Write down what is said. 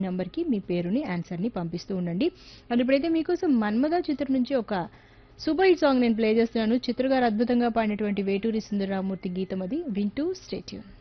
నంబర్‌కి మీ పేరుని, ఆన్సర్‌ని పంపిస్తూ ఉండండి. అండ్ ఇప్పుడైతే మీకోసం 'మన్మథ' చిత్రం నుంచి ఒక సూపర్ హిట్ సాంగ్ నేను ప్లే చేస్తున్నాను. చిత్ర గారు అద్భుతంగా పాడినటువంటి వేటూరి సుందరరామూర్తి గీతం అది. వింటూ స్టే ట్యూన్.